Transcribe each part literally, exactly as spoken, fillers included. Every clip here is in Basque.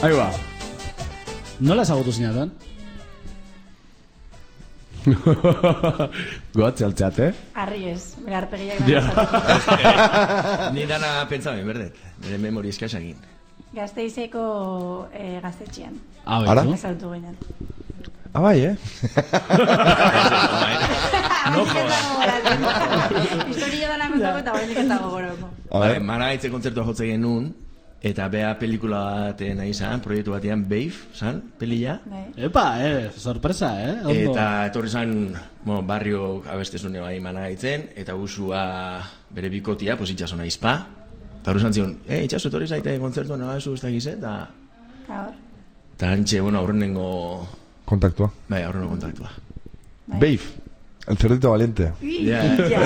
Ahí va. Nola ezagutu zinatan? Goatze altzeat, eh? Arri ez, bera arpegiak dara. Ni dana pentsamen, berdet. Nire memori eskaxakin. Gazteizeko eh, gaztetxean. Ah, Ara? betu. Ezautu ginen. Ah, bai, eh? No joda. Historia dana kontako eta bainik eta gogoroko. Bai, Managaitze kontzertua jotze genuen, eta bea pelikula baten nahi zan, proiektu batean, Beif, zan, pelila. Epa, eh, sorpresa, eh? Ondo. Eta etorri zan, bueno, barrio abestezune bai Managaitzen, eta usua bere bikotia, pues itxaso naizpa. Eta hori zan zion, eh, itxaso etorri zaite kontzertua nabazu ez da gize, eta... Eta hor. Eta hantxe, bueno, aurrenengo... Kontaktua. Bai, aurrenengo kontaktua. Beif, el cerdito valiente. Ja.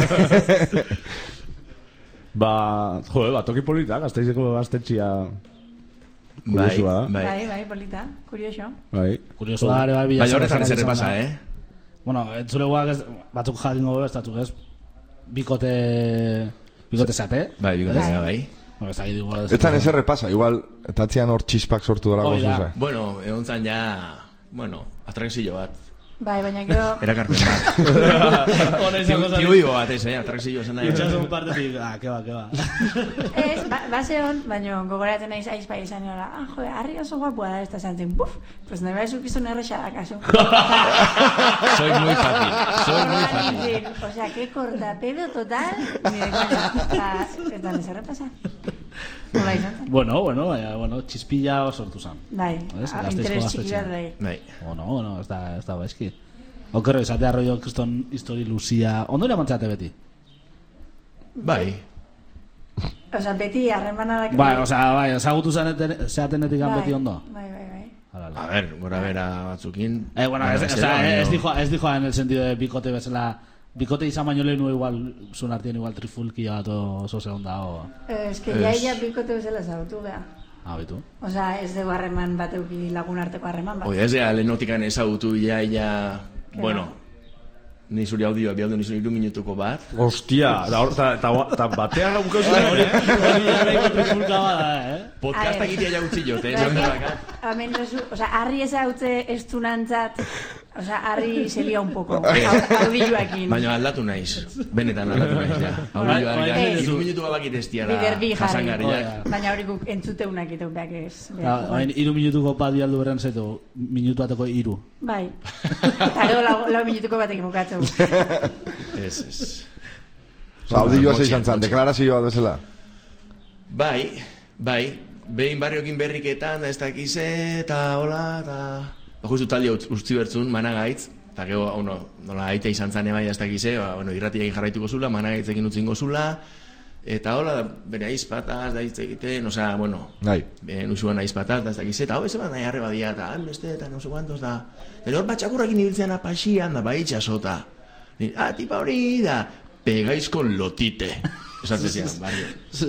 Ba, jode, ba, toki polita, Gasteizeko gaztetxia Bai, kuriosua da. bai. Bai, bai, polita, kurioso. Bai. Kurioso da, ere bai, bila Baina horretan zerrezak zer izan pasa, da. eh? Bueno, entzuleguak ez, batzuk jakingo ez, batzuk ez, bikote, bikote zate. Bai, bikote zea, bai. Bueno, ez digu ez. Etan ez errepasa, igual, eta atzian hor txispak sortu dara Hoi da. gozuza. Bueno, egon zan ja, bueno, atrakzio bat. Bai, baina gero... Erakarpen bat. Hona izango zari. Tiuigo bat ez, eh, atrakzio esan nahi. Itxasun partetik, ah, keba, keba. Ez, ba, base hon, baina gogoratzen naiz aizpa izan niola. Ah, joder, harri oso guapua da esta zantzen. Buf, pues nahi behar zukizun errexada, kaso. Soy muy fácil, soy muy fácil. O sea, que cortapedo total. Ni de coña. Eta ez errepasa. Nola izan zen? Bueno, bueno, baina, bueno, txispilla sortu zan. Bai, Ez, ah, Gasteizko interes txiki gaztetxean. bat bai. Bai. Bueno, bueno, ez da, ez da baizki. Okerro, izatea rollo kriston histori luzia. Ondo eramantzate beti? Bai. Osa, beti harremanak... Bai, osea, bai, ezagutu zeatenetik bai, beti ondo. Bai, bai, bai. Hala, A ver, gora bera batzukin. Eh, bueno, Bueno, ez, ez o sea, era, ez baino- dijo, ez dijo en el sentido de bikote bezala. Bikote izan baino lehenu igual, zuen artien igual trifulkia bat oso segunda o... Eh, Es que ya ella bikote bezala zautu beha. Ah, bitu. Osea, ez dugu harreman bat euki lagun arteko harreman bat. Oia, ez da, lehenotikan ezagutu ja, ja... Bueno, ni zuri audioa, bialdu ni zuri iru minutuko bat. Hostia, da hor, ta, ta, ta batean gaukauzu da hori, eh? Hori jarraiko trifulka bada, eh? Podcasta egitea ja utzi jote, ez Bai, hemen resu, osea, harri ezautze estunantzat, osea, harri se lia un poco, audioakin. Baina aldatu naiz, benetan aldatu naiz, ja. Audioa, Bai, ja, bai, iru zu- minutuko bakit ez diara Biderbi jarri. jasangarriak. Baina hori guk entzuteunak ito beak ez. Hain, iru minutuko bat bialdu berren zaitu, minutu bateko iru. Bai. Eta gero lau, lau minutuko batekin bukatzeu. Ez, ez. Audioa zeizan zan, deklarazioa bezala. Bai, bai, behin barriokin berriketan, da ez dakize, eta hola, eta... Ba, justu talde utzi bertzun, Managaitz, eta gero, bueno, nola aite izan zan emaia ez dakize, ba, bueno, irratiakin jarraituko zula, Managaitzekin utzingo zula, eta hola, bere aizpataz, da hitz egiten, osea, bueno, Bai. ben usuan aizpataz, da ez dakize, eta hau ez eman nahi arre badia, eta han beste, eta no sé cuantos, da... Eta hor batxakurrakin ibiltzen apasian, da, bai itxasota. Ni, ah, tipa hori, da, pegáis con lotite. Esatzen zian, barrio.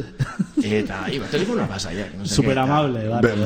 Eta, iba, telefonoa pasa, ja. No sé Super qué, eta- amable, barrio.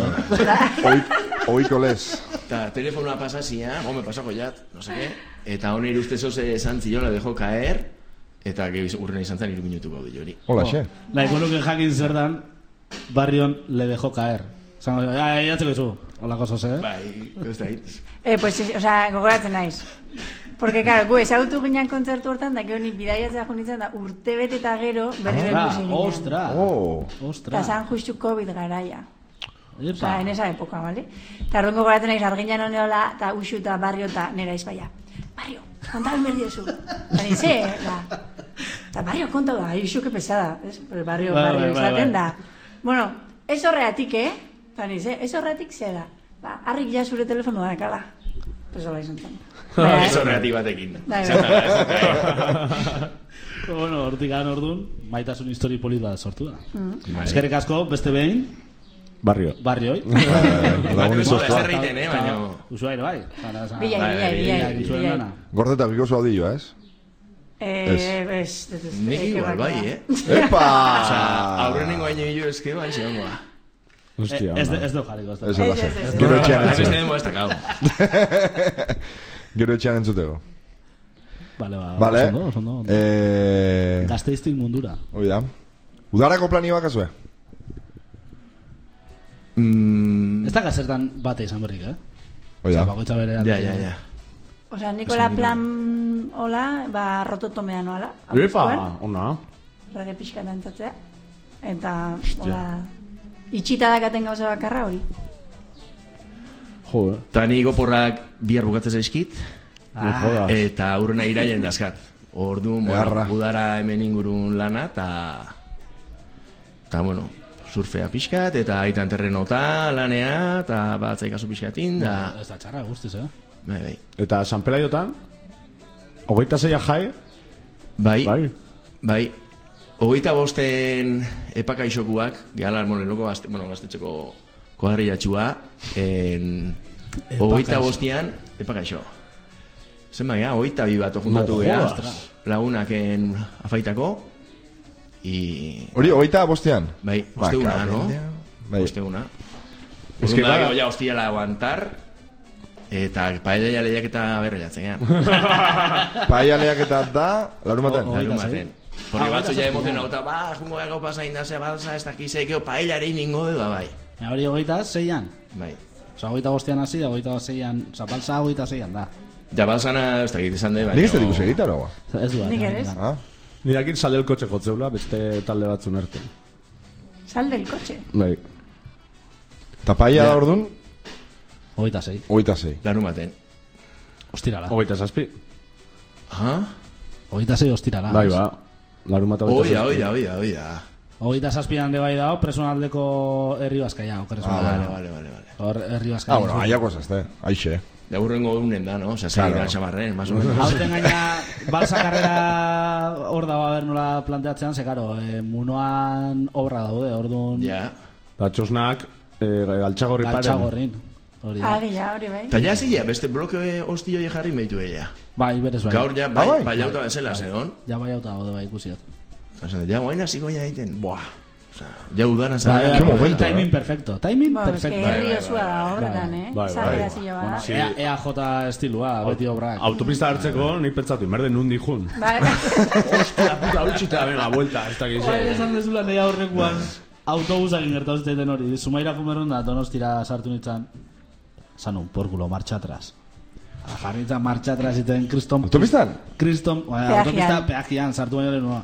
Oi, oiko lez. Eta telefonoa pasa zian, gome pasako jat, no sé qué. Eta honi ustez oze esan ziola dejo caer, eta gehi urrena izan zen iru minutuko hori hori. Hola, xe. Nahiko nuke jakin zer dan, barrion le dejó caer. Zango, ja, jatzeko izu, holako zoze, eh? Bai, ez da hitz. Eh, pues, o sea, gogoratzen naiz. Porque, claro, gu ezagutu ginen kontzertu hortan, da gero nik bidaiatzea junitzen da urte bete eta gero berri Ah, ikusi ginen. ostra, Oh. ostra. Eta zan justu COVID garaia. O Epa. sea, en esa época, ¿vale? Eta horren gogoratzen naiz, arginan honeola, eta usu eta barrio eta nera izbaia. Barrio, kontau berdi ezu. Eta nize, da. Eta barrio, kontau da, isu que pesada. Es, pero barrio, Bai, barrio, bai, bai, izaten bai. da. Bueno, ez horreatik, eh? Eta nize, ez horreatik ze da. Ba, harrik ja zure telefonoa dakala. Pues hola izan zen. Ez horregatik batekin. Bai, Esan bai. da, ez da. Bueno, hortik gan ordun, maitasun histori polit bat sortu da. Bai. Eskerrik asko, beste behin, Barrio. barrioi. Lagun Mola, izoztua. ez erreiten, eh, baina... Usua ere bai. Zara, zara. Bilai, Bai, bilai, bilai, bilai, Zuen bilai. lana. Gordetak ikozu audioa, ez? Eh, ez, ez, ez. Nik eh, igual, que bai, bacana. eh? Epa! Osea, aurrenengo haino hilo eske, bai, zegoa. Hostia, Eh, Ez ona. ez du jarriko, ez du. Ez Ez, da ez, ez, ez. Gero etxean Ez entzuteko. denbo ez dakau. Gero etxean entzuteko. Vale, ba, Vale. oso ondo, oso ondo, ondo. Eh... Gasteiztik mundura. Hoi da. Udarako plani bakazue? Mm, Ez Ez da gazertan bate izan berrik, eh? Oida. Bakoitza bere. Ja, ja, ja. Osa, Nikola plan, hola, ba, rototomea noala. Epa, ona. Rage pixka dantzatzea. Eta, hola, itxita dakaten gauza bakarra hori. Jo, eh. Ta ni goporrak bihar bukatzen zaizkit, No jodas. eta aurrena irailen dazkat. Orduan, Beharra. bueno, udara hemen ingurun lana, eta... Eta, bueno, surfea pixkat, eta aitan terrenota lanea, eta batzaikazu pixkatin, da... Ez da txarra, guztiz, eh? Bai, bai. Eta San Pelaiotan, hogeita zeia jai, Bai, bai. bai. Hogeita bosten epakaixokuak, gehala, bueno, loko gazte, bueno, gaztetxeko kuadrillatxua, en... Hogeita bostian epakaixo. Zen baina, hogeita bi bat juntatu No geha, jodas. lagunaken afaitako, i... Hori, hogeita bostean? Bai, Ba, osteguna, claro, no? bai. Osteguna. Es Es que que claro- ja hostiala aguantar, eta paella lehiak eta berrelatzen gehan. Paella lehiaketa da, larun baten. Oh, Larun Hogeita baten. sei. Porque Ah, batzu hogeita ja zazpian. emozionauta, ba, jungo dago pasain da, ze balsa, ez dakizei, keo paella ere ingo edo, bai. Ja, hori hogeita zeian. Bai. Osa, hogeita bostean hasi, da hogeita zeian, osa, balsa hogeita zeian da. Ja, balsana, ez dakit izan de, bai. Nik ez dut ikusi egitar, hau? Ez du, Nik eh, ere ez. nik Ah, Nirekin sale el kotxe jotzeula, beste talde batzun erte. Sal del coche. Bai. eta paella da orduan, Hogeita zei. hogeita zei. Larun baten. Ostirala. Hogeita zazpi. Aha. Hogeita zei ostirala. Bai, ba. Larun bat hogeita Oia, zazpi. oia, oia, oia. Hogeita zazpian de bai dao, presunaldeko herri bazkaia, okeres. Ah, Vale, vale, vale, vale. Hor, herri bazkaia. Ah, bueno, aiako zazte, aixe. De aurrengo unen da, no? Osea, Claro. claro. Xamarren, más o menos. Hauten gaina, balsa karrera hor dago haber nola planteatzean, ze karo, eh, munoan obra daude, orduan Ja. Eta txosnak, eh, galtxagorri paren. galtxagorrin. Hori da. Agi, ja, hori bai. Ta ja zila, beste bloke hostio jarri meitu ella. Bai, berez bai. Gaur ja, Ah, bai, bai? bai, jauta bezala, zegon. Ja bai auta gaude bai ikusiot. Osa, ja, guain hasiko ja egiten, buah. Osa, ja udana Bai, zara. bai, Qué bai, momento, timing eh? perfecto. Timing Bueno, es que perfecto. herri bai, osua bai, da bai. horretan, eh? Bai, Sarri bai. hasi jo bada. Sí. Ea, E A J estilua, beti obrak. Autopista hartzeko, nik pentsatu, inberde nundi jun. Bai, La puta utxita, venga, vuelta, ez dakiz. Bai, esan dezula nahi aurrekoan autobusakin gertatu ziteten hori. Zumaira fumeron da, donostira sartu nintzen. Sanun, porkulo, marcha atrás. Jarritzen marcha atrás iten kriston... Autopistan? Kriston, bai, Peajean. autopista peajian, sartu baino lehenua.